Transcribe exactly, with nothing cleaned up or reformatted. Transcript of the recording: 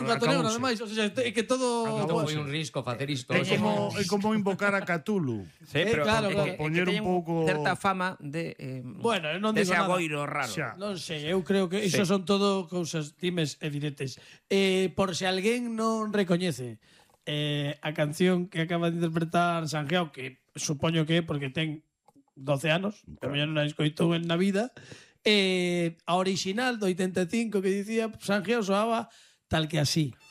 gato negro, ademais, o sea, é que todo... Todo foi un risco facer isto. É como, é como invocar a Cthulhu. Sí, pero claro, é claro. que, é que Poñer un teñen pouco- certa fama de eh, Bueno, eu non dese digo nada. agoiro raro. Xa. Non sei, eu creo que iso Sí. son todo cousas dimes e diretes. Eh, por se alguén non recoñece eh, a canción que acaba de interpretar Sanjeao, que supoño que é porque ten doce anos, que a mellor non a escoitou en na vida, eh, a original do oitenta e cinco que dicía Sanjeao soaba tal que así.